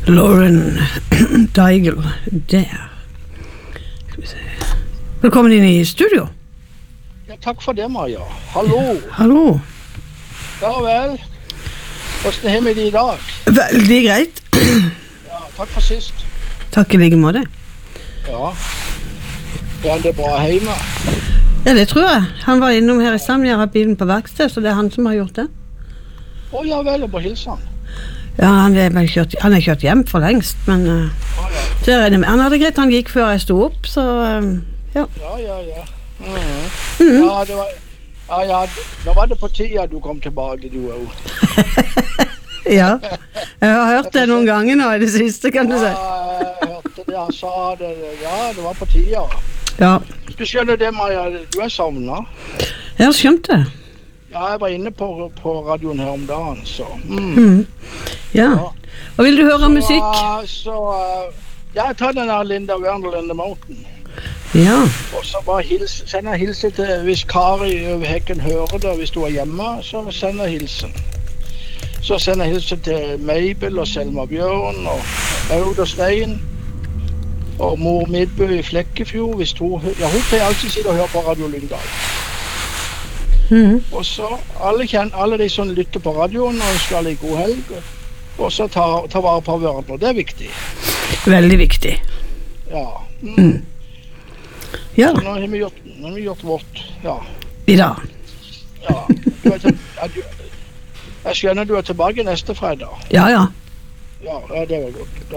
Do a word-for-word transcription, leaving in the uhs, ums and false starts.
Lauren Daigle der. Skal vi se. Velkommen inn i studio. Ja, takk for det, Maja. Hallo. Hallo. Ja vel. Hvordan har vi det i dag? Veldig greit. Ja, takk for sist. Takk i like måte. Ja. Ja, det er bra hjemme. Ja, det tror jeg. Han var innom her i stedet. Jeg har bilen på verksted, så det er han som har gjort det. Å ja vel, jeg bare hilser han. Ja, han er, vel kjørt, han er kjørt hjem for lengst, men uh, Ja, ja. så er det, han hadde greit, han gikk før jeg stod opp, så uh, ja. Ja, ja, ja. Mhm. Mhm. Ja, det var... Ja, ja, da var det på tida du kom tilbake, du også. Ja, jeg har hørt det noen ganger nå i det siste, kan du si. Ja, jeg hørte det, han sa det. Ja, det var på tida. Ja, Du skjønner det, Maja, du er savnet. jeg har skjønt det. Ja, jeg var inne på, på radioen her om dagen, så... Mm. Mhm. Ja, Ja. og vil du høre musikk? Så, så uh, ja, jeg tar den der Linda Wernel in the Mountain. Ja, Og så bare hils, sender jeg hilsen til, hvis Kari over hekken hører det, hvis du er hjemme, så sender jeg hilsen. Så sender jeg hilsen til Mabel og Selma Bjørn og Aud og Stein. Og mor Midbø i Flekkefjord, hvis hun, ja, hun pleier alltid sitte og høre på Radio Lyngdal. mhm. Og så alle, kjenner, alle de som lytter på radioen og ønsker alle en god helg. Og så ta, ta vare på hverandre, det er viktig. Veldig viktig. Ja. Mm. Mm. Ja, Så nå har vi gjort, nå har vi gjort vårt, ja. i dag. Ja. Du er til, ja, du, jeg skjønner du er tilbake neste fredag. Ja, ja. Ja, ja det var godt.